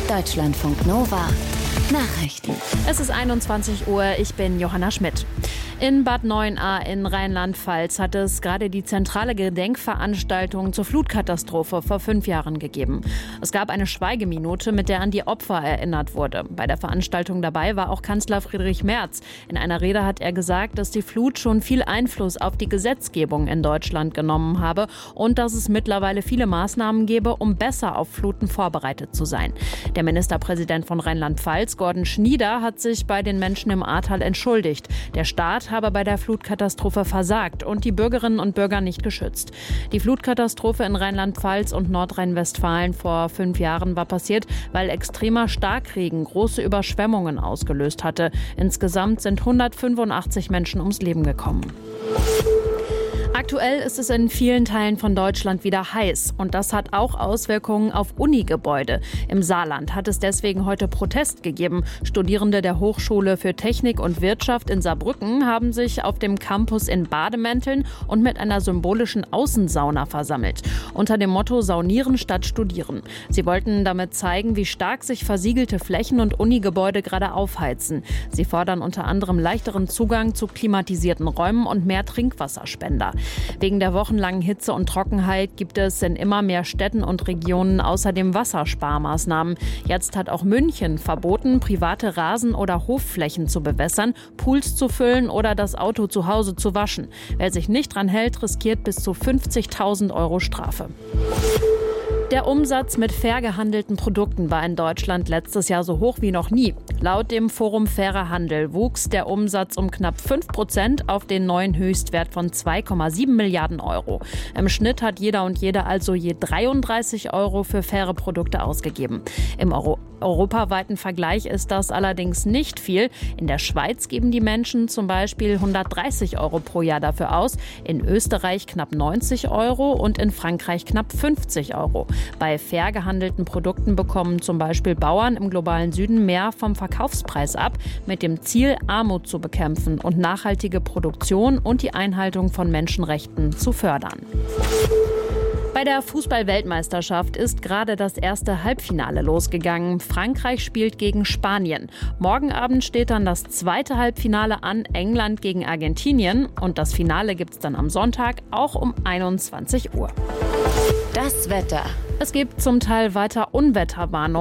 Deutschlandfunk Nova Nachrichten. Es ist 21 Uhr, ich bin Johanna Schmidt. In Bad Neuenahr in Rheinland-Pfalz hat es gerade die zentrale Gedenkveranstaltung zur Flutkatastrophe vor 5 Jahren gegeben. Es gab eine Schweigeminute, mit der an die Opfer erinnert wurde. Bei der Veranstaltung dabei war auch Kanzler Friedrich Merz. In einer Rede hat er gesagt, dass die Flut schon viel Einfluss auf die Gesetzgebung in Deutschland genommen habe und dass es mittlerweile viele Maßnahmen gebe, um besser auf Fluten vorbereitet zu sein. Der Ministerpräsident von Rheinland-Pfalz, Gordon Schnieder, hat sich bei den Menschen im Ahrtal entschuldigt. Der Staat habe bei der Flutkatastrophe versagt und die Bürgerinnen und Bürger nicht geschützt. Die Flutkatastrophe in Rheinland-Pfalz und Nordrhein-Westfalen vor 5 Jahren war passiert, weil extremer Starkregen große Überschwemmungen ausgelöst hatte. Insgesamt sind 185 Menschen ums Leben gekommen. Aktuell ist es in vielen Teilen von Deutschland wieder heiß und das hat auch Auswirkungen auf Unigebäude. Im Saarland hat es deswegen heute Protest gegeben. Studierende der Hochschule für Technik und Wirtschaft in Saarbrücken haben sich auf dem Campus in Bademänteln und mit einer symbolischen Außensauna versammelt. Unter dem Motto Saunieren statt Studieren. Sie wollten damit zeigen, wie stark sich versiegelte Flächen und Unigebäude gerade aufheizen. Sie fordern unter anderem leichteren Zugang zu klimatisierten Räumen und mehr Trinkwasserspender. Wegen der wochenlangen Hitze und Trockenheit gibt es in immer mehr Städten und Regionen außerdem Wassersparmaßnahmen. Jetzt hat auch München verboten, private Rasen- oder Hofflächen zu bewässern, Pools zu füllen oder das Auto zu Hause zu waschen. Wer sich nicht dran hält, riskiert bis zu 50.000 € Strafe. Der Umsatz mit fair gehandelten Produkten war in Deutschland letztes Jahr so hoch wie noch nie. Laut dem Forum Fairer Handel wuchs der Umsatz um knapp 5% auf den neuen Höchstwert von 2,7 Milliarden €. Im Schnitt hat jeder und jede also je 33 € für faire Produkte ausgegeben. Im europaweiten Vergleich ist das allerdings nicht viel. In der Schweiz geben die Menschen zum Beispiel 130 € pro Jahr dafür aus, in Österreich knapp 90 € und in Frankreich knapp 50 €. Bei fair gehandelten Produkten bekommen zum Beispiel Bauern im globalen Süden mehr vom Verkaufspreis ab, mit dem Ziel, Armut zu bekämpfen und nachhaltige Produktion und die Einhaltung von Menschenrechten zu fördern. Bei der Fußball-Weltmeisterschaft ist gerade das erste Halbfinale losgegangen. Frankreich spielt gegen Spanien. Morgen Abend steht dann das zweite Halbfinale an, England gegen Argentinien. Und das Finale gibt es dann am Sonntag auch um 21 Uhr. Das Wetter. Es gibt zum Teil weiter Unwetterwarnungen.